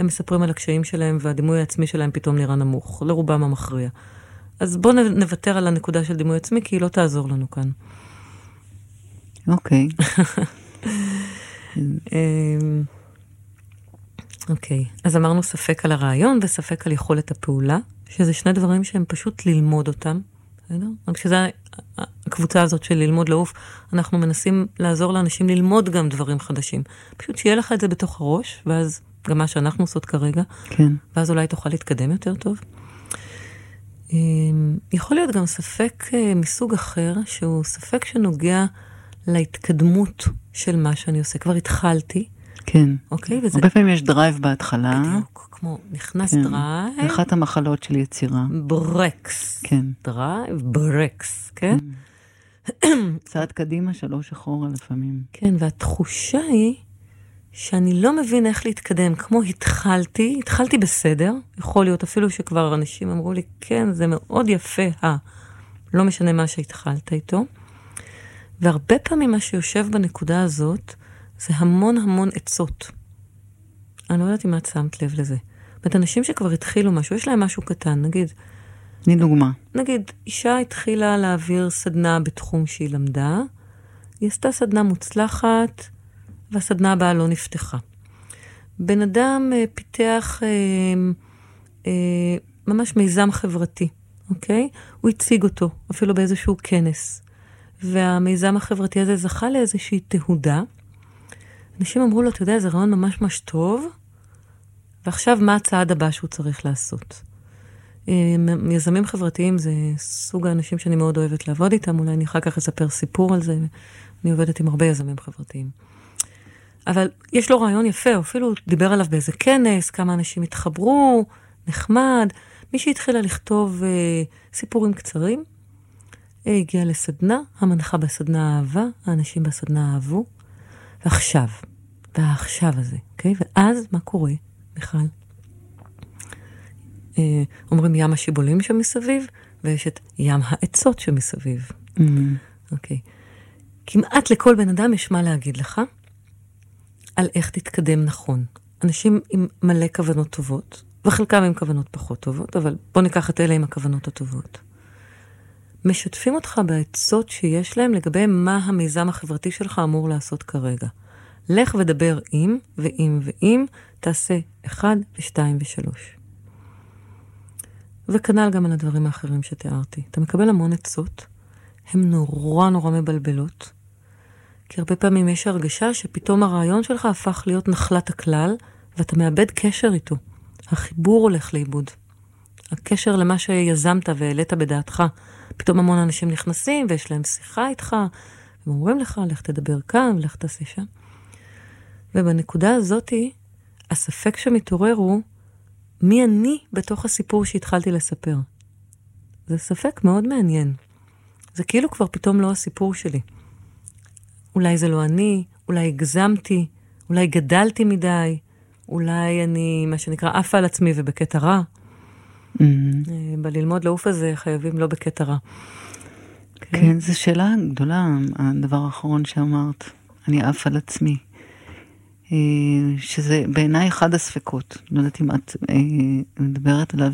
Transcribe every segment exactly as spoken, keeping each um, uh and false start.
הם מספרים על הקשיים שלהם, והדימוי העצמי שלהם פתאום נראה נמוך, לרובם המכריע. אז בואו נוותר על הנקודה של דימוי עצמי, כי היא לא תעזור לנו כאן. אוקיי. אוקיי, אז אמרנו ספק על הרעיון וספק על יכולת הפעולה, שזה שני דברים שהם פשוט ללמוד אותם. רק שזה הקבוצה הזאת של ללמוד לעוף, אנחנו מנסים לעזור לאנשים ללמוד גם דברים חדשים. פשוט שיהיה לך את זה בתוך הראש, ואז גם מה שאנחנו עושות כרגע, כן. ואז אולי תוכל להתקדם יותר טוב. יכול להיות גם ספק מסוג אחר, שהוא ספק שנוגע להתקדמות של מה שאני עושה. כבר התחלתי. כן. אוקיי? וזה... הרבה פעמים יש דרייב בהתחלה. בדיוק, כמו נכנס כן. דרייב. אחת המחלות של יצירה. ברקס. כן. דרייב, ברקס, כן? צעד קדימה, שלוש אחורה לפעמים. כן, והתחושה היא שאני לא מבין איך להתקדם. כמו התחלתי, התחלתי בסדר. יכול להיות אפילו שכבר אנשים אמרו לי, כן, זה מאוד יפה, ה... לא משנה מה שהתחלת איתו. והרבה פעמים מה שיושב בנקודה הזאת, זה המון המון עצות. אני לא יודעת אם את שמת לב לזה. זאת אנשים שכבר התחילו משהו, יש להם משהו קטן, נגיד... תני דוגמה. נגיד, אישה התחילה להעביר סדנה בתחום שהיא למדה, היא עשתה סדנה מוצלחת, והסדנה הבאה לא נפתחה. בן אדם אה, פיתח אה, אה, ממש מיזם חברתי, אוקיי? הוא הציג אותו, אפילו באיזשהו כנס. והמיזם החברתי הזה זכה לאיזושהי תהודה. אנשים אמרו לו, אתה יודע, זה רעיון ממש ממש טוב, ועכשיו מה הצעד הבא שהוא צריך לעשות? יזמים חברתיים זה סוג האנשים שאני מאוד אוהבת לעבוד איתם, אולי אני אחר כך אספר סיפור על זה, אני עובדת עם הרבה יזמים חברתיים. אבל יש לו רעיון יפה, אפילו דיבר עליו באיזה כנס, כמה אנשים התחברו, נחמד, מי שהתחילה לכתוב אה, סיפורים קצרים, אה, הגיע לסדנה, המנחה בסדנה אהבה, האנשים בסדנה אהבו, ועכשיו, והעכשיו הזה, אוקיי? ואז מה קורה, בכלל? אה, אומרים ים השיבולים שמסביב, ויש את ים העצות שמסביב. Mm-hmm. אוקיי. כמעט לכל בן אדם יש מה להגיד לך, על איך תתקדם נכון. אנשים עם מלא כוונות טובות, וחלקם עם כוונות פחות טובות, אבל בוא ניקח את אלה עם הכוונות הטובות. משתפים אותך בעצות שיש להם לגבי מה המיזם החברתי שלך אמור לעשות כרגע. לך ודבר עם, ועם, ועם, תעשה אחד ושתיים ושלוש. וכנ"ל גם על הדברים האחרים שתיארתי. אתה מקבל המון עצות, הן נורא נורא מבלבלות, כי הרבה פעמים יש הרגשה שפתאום הרעיון שלך הפך להיות נחלת הכלל, ואתה מאבד קשר איתו. החיבור הולך לאיבוד. הקשר למה שיזמת והעלית בדעתך. פתאום המון אנשים נכנסים ויש להם שיחה איתך, הם אומרים לך, לך תדבר כאן, לך תעשה שם. ובנקודה הזאת, הספק שמתעורר הוא, מי אני בתוך הסיפור שהתחלתי לספר? זה ספק מאוד מעניין. זה כאילו כבר פתאום לא הסיפור שלי. אולי זה לא אני, אולי הגזמתי, אולי גדלתי מדי, אולי אני, מה שנקרא, עפה על עצמי ובקטע רע. Mm-hmm. בללמוד לעוף הזה חייבים לא בקטע רע. כן, כן, זו שאלה גדולה, הדבר האחרון שאמרת, אני עפה על עצמי. שזה בעיניי אחד הספקות. לא יודעת אם את מדברת עליו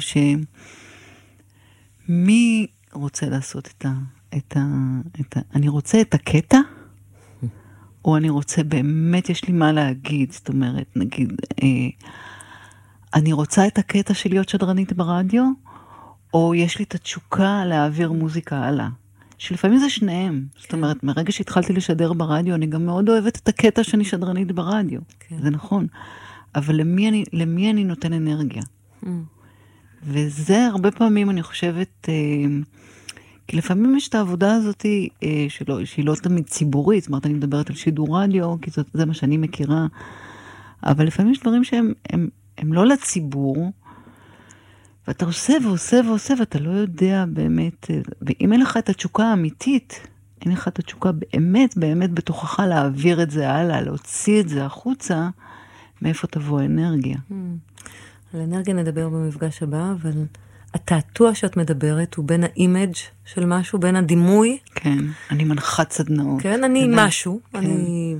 שמי רוצה לעשות את ה... את ה, את ה אני רוצה את הקטע, או אני רוצה, באמת יש לי מה להגיד, זאת אומרת, נגיד, אה, אני רוצה את הקטע של להיות שדרנית ברדיו, או יש לי את התשוקה להעביר מוזיקה הלאה. שלפעמים זה שניהם. כן. זאת אומרת, מרגע שהתחלתי לשדר ברדיו, אני גם מאוד אוהבת את הקטע שאני שדרנית ברדיו. כן. זה נכון. אבל למי אני, למי אני נותן אנרגיה? Mm. וזה הרבה פעמים, אני חושבת, אה, כי לפעמים יש את העבודה הזאת אה, שלא, שהיא לא תמיד ציבורית, זאת אומרת, אני מדברת על שידור רדיו, כי זאת, זה מה שאני מכירה, אבל לפעמים יש דברים שהם הם, הם לא לציבור, ואתה עושה ועושה ועושה, ואתה לא יודע באמת, ואם אין לך את התשוקה האמיתית, אין לך את התשוקה באמת, באמת בתוכך להעביר את זה הלאה, להוציא את זה החוצה, מאיפה תבוא האנרגיה? על אנרגיה נדבר במפגש הבא, אבל התעתוע שאת מדברת הוא בין האימג' של משהו, בין הדימוי. כן, אני מנחת סדנאות. כן, אני משהו. אני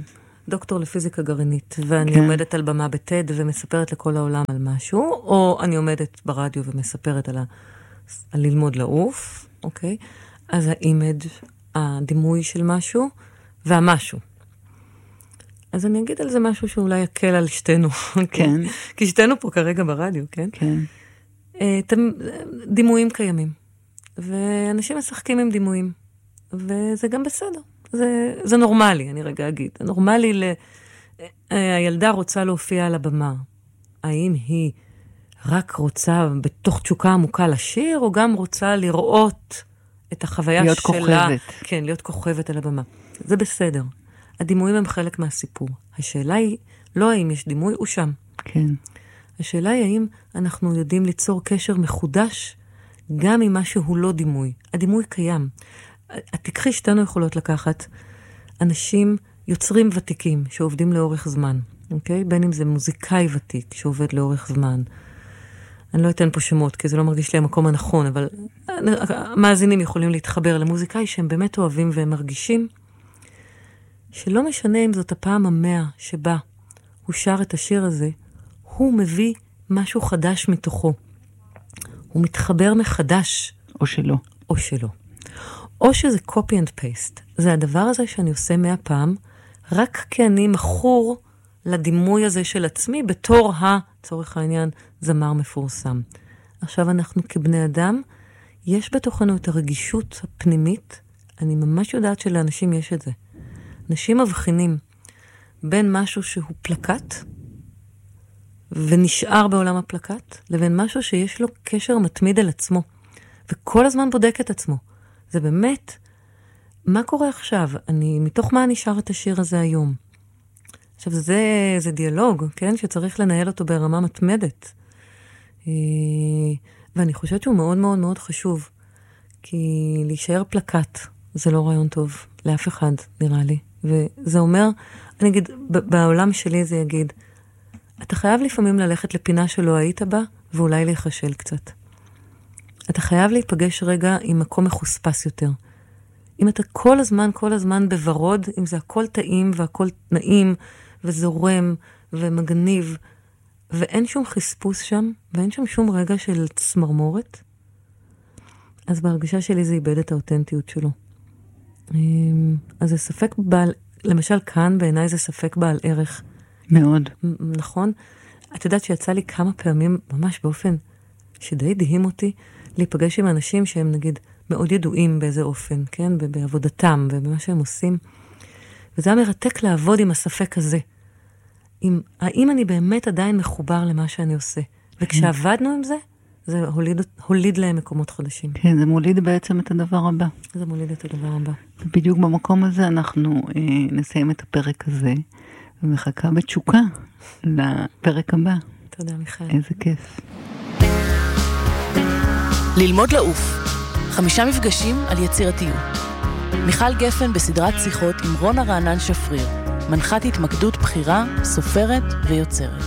דוקטור לפיזיקה גרעינית, ואני כן. עומדת על במה בטד ומספרת לכל העולם על משהו, או אני עומדת ברדיו ומספרת על, ה... על ללמוד לעוף, אוקיי? אז האימג', הדימוי של משהו, והמשהו. אז אני אגיד על זה משהו שאולי יקל על שתינו. כן. כי שתינו פה כרגע ברדיו, כן? כן. דימויים קיימים. ואנשים משחקים עם דימויים. וזה גם בסדר. זה, זה נורמלי, אני רגע אגיד. נורמלי, ל... הילדה רוצה להופיע על הבמה. האם היא רק רוצה בתוך תשוקה עמוקה לשיר, או גם רוצה לראות את החוויה להיות שלה? להיות כוכבת. כן, להיות כוכבת על הבמה. זה בסדר. הדימויים הם חלק מהסיפור. השאלה היא, לא האם יש דימוי, הוא שם. כן. השאלה היא האם אנחנו יודעים ליצור קשר מחודש, גם עם משהו הוא לא דימוי. הדימוי קיים. התקחי שתינו יכולות לקחת אנשים יוצרים ותיקים שעובדים לאורך זמן, אוקיי? בין אם זה מוזיקאי ותיק שעובד לאורך זמן. אני לא אתן פה שמות, כי זה לא מרגיש לי המקום הנכון, אבל המאזינים יכולים להתחבר למוזיקאי שהם באמת אוהבים והם מרגישים שלא משנה אם זאת הפעם המאה שבה הוא שר את השיר הזה, הוא מביא משהו חדש מתוכו. הוא מתחבר מחדש. או שלא. או שלא. או שזה copy and paste. זה הדבר הזה שאני עושה מאה פעם, רק כי אני מכור לדימוי הזה של עצמי, בתור הצורך העניין, זמר מפורסם. עכשיו אנחנו כבני אדם, יש בתוכנו את הרגישות הפנימית, אני ממש יודעת שלאנשים יש את זה. אנשים מבחינים בין משהו שהוא פלקט, ונשאר בעולם הפלקט, לבין משהו שיש לו קשר מתמיד על עצמו, וכל הזמן בודק את עצמו. זה באמת, מה קורה עכשיו? אני, מתוך מה נשאר את השיר הזה היום? עכשיו, זה, זה דיאלוג, כן? שצריך לנהל אותו ברמה מתמדת. ואני חושבת שהוא מאוד מאוד מאוד חשוב, כי להישאר פלקט, זה לא רעיון טוב לאף אחד, נראה לי. וזה אומר, אני אגיד, בעולם שלי זה יגיד, אתה חייב לפעמים ללכת לפינה שלא היית בה, ואולי להיחשל קצת. אתה חייב להיפגש רגע עם מקום מחוספס יותר. אם אתה כל הזמן, כל הזמן בוורוד, אם זה הכל טעים והכל נעים וזורם ומגניב, ואין שום חספוס שם, ואין שם שום רגע של צמרמורת, אז בהרגשה שלי זה איבד את האותנטיות שלו. אז זה ספק בעל, למשל כאן בעיניי זה ספק בעל ערך. מאוד. נכון? את יודעת שיצא לי כמה פעמים, ממש באופן שדי דהים אותי, להיפגש עם אנשים שהם נגיד מאוד ידועים באיזה אופן, כן? בעבודתם ובמה שהם עושים. וזה היה מרתק לעבוד עם הספק הזה. עם, האם אני באמת עדיין מחובר למה שאני עושה? וכשעבדנו עם זה, זה הוליד, הוליד להם מקומות חדשים. כן, זה מוליד בעצם את הדבר הבא. זה מוליד את הדבר הבא. בדיוק במקום הזה אנחנו אה, נסיים את הפרק הזה, ומחכה בתשוקה לפרק הבא. תודה, מיכל. איזה כיף. ללמוד לעוף. חמישה מפגשים על יצירתיות. מיכל גפן בסדרת שיחות עם רונה רענן שפריר, מנחת התמקדות בחירה, סופרת ויוצרת.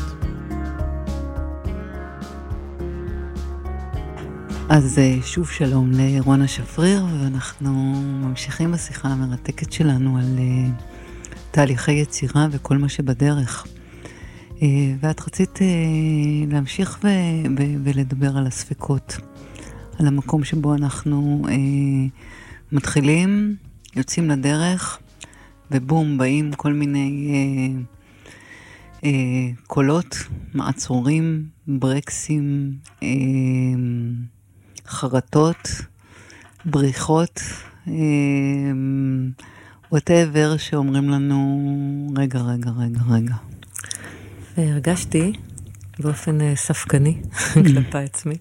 אז שוב שלום לרונה שפריר, ואנחנו ממשיכים בשיחה המרתקת שלנו על תהליכי יצירה וכל מה שבדרך. ואת רצית להמשיך ו- ו- ולדבר על הספקות, על המקום שבו אנחנו מתחילים, יוצאים לדרך, ובום, באים כל מיני אה, אה, קולות, מעצורים, ברקסים, אה, חרטות, בריחות, אה, whatever שאומרים לנו, רגע, רגע, רגע, רגע. והרגשתי באופן אה, ספקני, כלפי עצמי,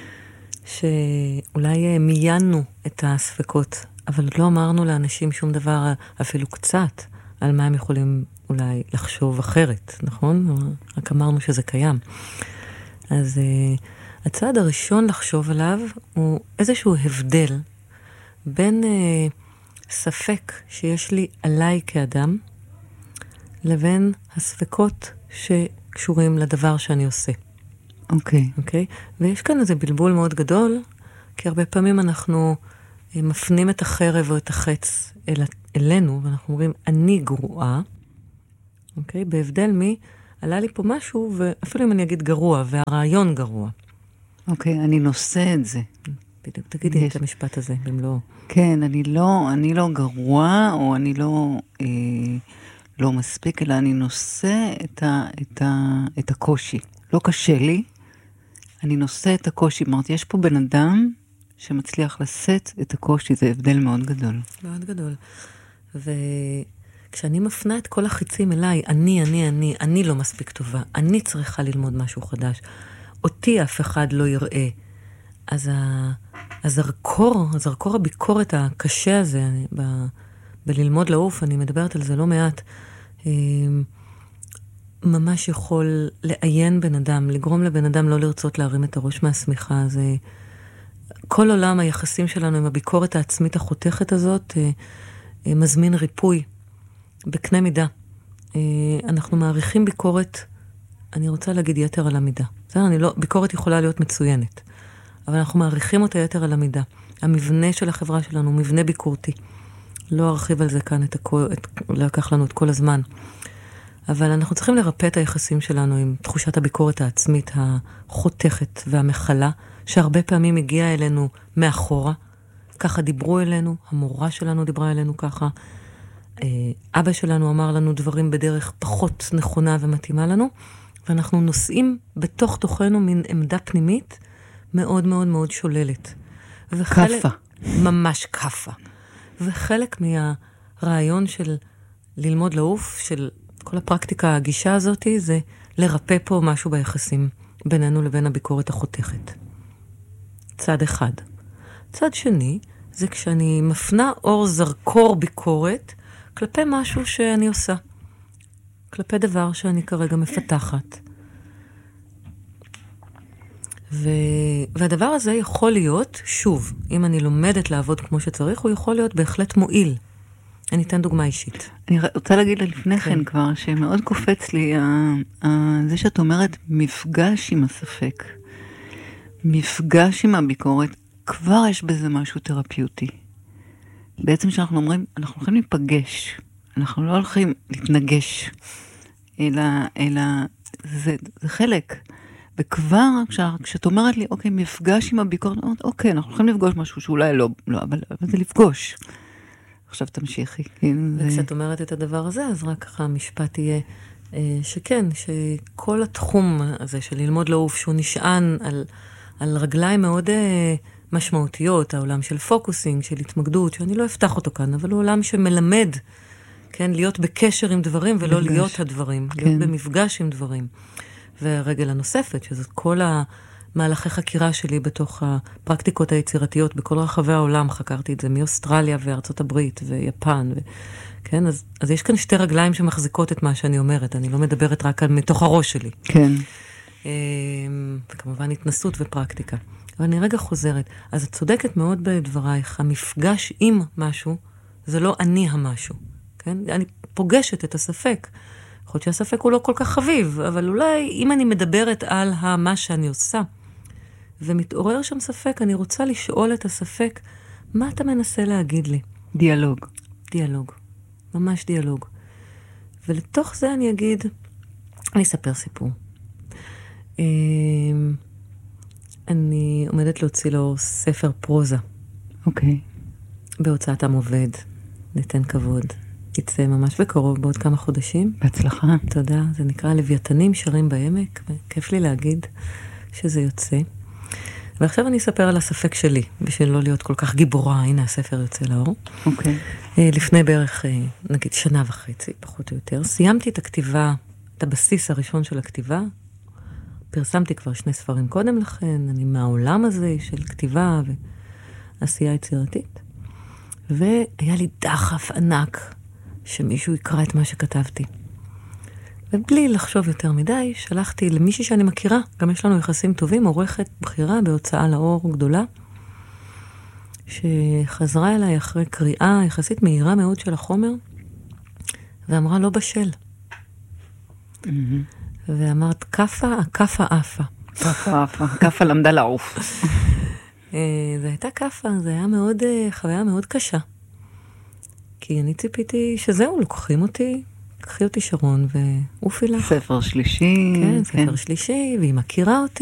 שאולי מיינו את הספקות, אבל לא אמרנו לאנשים שום דבר, אפילו קצת, על מה הם יכולים אולי לחשוב אחרת, נכון? רק אמרנו שזה קיים. אז uh, הצעד הראשון לחשוב עליו הוא איזשהו הבדל בין uh, ספק שיש לי עליי כאדם, לבין הספקות שקשורים לדבר שאני עושה. אוקיי. Okay. אוקיי? Okay? ויש כאן איזה בלבול מאוד גדול, כי הרבה פעמים אנחנו מפנים את החרב או את החץ אל, אלינו, ואנחנו אומרים, אני גרועה, אוקיי? בהבדל מי, עלה לי פה משהו, ואפילו אם אני אגיד גרוע, והרעיון גרוע. אוקיי, אני נושא את זה. בדיוק, תגידי יש... את המשפט הזה, במלואו. כן, אני לא, אני לא גרוע, או אני לא, אה, לא מספיק, אלא אני נושא את, ה, את, ה, את הקושי. לא קשה לי, אני נושא את הקושי. אמרתי, יש פה בן אדם שמצליח לשאת את הקושי, זה הבדל מאוד גדול. מאוד גדול. וכשאני מפנה את כל החיצים אליי, אני, אני, אני, אני לא מספיק טובה, אני צריכה ללמוד משהו חדש, אותי אף אחד לא יראה. אז הזרקור, הזרקור הביקורת הקשה הזה, ב, בללמוד לעוף, אני מדברת על זה לא מעט, ממש יכול לעיין בן אדם, לגרום לבן אדם לא לרצות להרים את הראש מהסמיכה. זה כל עולם היחסים שלנו עם הביקורת העצמית החותכת הזאת, מזמין ריפוי בקנה מידה. אנחנו מעריכים ביקורת, אני רוצה להגיד יתר על המידה. בסדר, אני לא, ביקורת יכולה להיות מצוינת, אבל אנחנו מעריכים אותה יתר על המידה. המבנה של החברה שלנו הוא מבנה ביקורתי. לא ארחיב על זה כאן, את הכל, את, לקח לנו את כל הזמן. אבל אנחנו צריכים לרפא את היחסים שלנו עם תחושת הביקורת העצמית החותכת והמחלה, שהרבה פעמים הגיעה אלינו מאחורה. ככה דיברו אלינו, המורה שלנו דיברה אלינו ככה. אבא שלנו אמר לנו דברים בדרך פחות נכונה ומתאימה לנו, ואנחנו נושאים בתוך תוכנו מין עמדה פנימית מאוד מאוד מאוד שוללת. וחלק, קפה. ממש קפה. וחלק מהרעיון של ללמוד לעוף, של כל הפרקטיקה, הגישה הזאת, זה לרפא פה משהו ביחסים בינינו לבין הביקורת החותכת. צד אחד. צד שני, זה כשאני מפנה אור זרקור ביקורת כלפי משהו שאני עושה. כלפי דבר שאני כרגע מפתחת. ו... והדבר הזה יכול להיות, שוב, אם אני לומדת לעבוד כמו שצריך, הוא יכול להיות בהחלט מועיל. אני אתן דוגמה אישית. אני רוצה להגיד לפני כן, כן כבר, שמאוד קופץ לי, ה... ה... זה שאת אומרת, מפגש עם הספק, מפגש עם הביקורת, כבר יש בזה משהו תרפיוטי. בעצם שאנחנו אומרים, אנחנו הולכים להיפגש, אנחנו לא הולכים להתנגש, אלא, אלא זה, זה חלק. וכבר כשאת אומרת לי, אוקיי, מפגש עם הביקורת, אוקיי, אנחנו הולכים לפגוש משהו שאולי לא, לא אבל, אבל זה לפגוש. עכשיו תמשיכי. וכשאת אומרת את הדבר הזה, אז רק ככה המשפט יהיה שכן, שכל התחום הזה של ללמוד לעוף, שהוא נשען על, על רגליים מאוד משמעותיות, העולם של פוקוסינג, של התמקדות, שאני לא אפתח אותו כאן, אבל הוא עולם שמלמד, כן, להיות בקשר עם דברים ולא מפגש. להיות הדברים, כן. להיות במפגש עם דברים. והרגל הנוספת, שזאת כל המהלכי חקירה שלי בתוך הפרקטיקות היצירתיות, בכל רחבי העולם, חקרתי את זה מאוסטרליה וארצות הברית ויפן, ו... כן, אז, אז יש כאן שתי רגליים שמחזיקות את מה שאני אומרת, אני לא מדברת רק מתוך הראש שלי. כן. וכמובן התנסות ופרקטיקה. אבל אני רגע חוזרת, אז את צודקת מאוד בדברייך, המפגש עם משהו, זה לא אני המשהו, כן? אני פוגשת את הספק, יכול להיות שהספק הוא לא כל כך חביב, אבל אולי אם אני מדברת על מה שאני עושה, ומתעורר שם ספק, אני רוצה לשאול את הספק, מה אתה מנסה להגיד לי? דיאלוג. דיאלוג. ממש דיאלוג. ולתוך זה אני אגיד, אני אספר סיפור. אני עומדת להוציא לו ספר פרוזה. אוקיי. בהוצאת עם עובד. ניתן כבוד. יצא ממש בקרוב, בעוד כמה חודשים. בהצלחה. תודה. זה נקרא לוויתנים שרים בעמק, וכיף לי להגיד שזה יוצא. ועכשיו אני אספר על הספק שלי, בשביל לא להיות כל כך גיבורה. הנה הספר יוצא לאור. אוקיי. לפני בערך, נגיד, שנה וחצי, פחות או יותר. סיימתי את הכתיבה, את הבסיס הראשון של הכתיבה. פרסמתי כבר שני ספרים קודם לכן, אני מהעולם הזה של כתיבה ועשייה יצירתית. והיה לי דחף ענק שמישהו יקרא את מה שכתבתי. ובלי לחשוב יותר מדי, שלחתי למישהי שאני מכירה, גם יש לנו יחסים טובים, עורכת בחירה בהוצאה לאור גדולה, שחזרה אליי אחרי קריאה יחסית מהירה מאוד של החומר, ואמרה לא בשל. Mm-hmm. ואמרת, קפה, הקפה אפה. קפה אפה, קפה למדה לעוף. זה הייתה קפה, זה היה מאוד, חוויה מאוד קשה. כי אני ציפיתי שזהו, לוקחים אותי קחי אותי שרון ואופי לך. ספר שלישי. כן, ספר כן. שלישי, והיא מכירה אותי.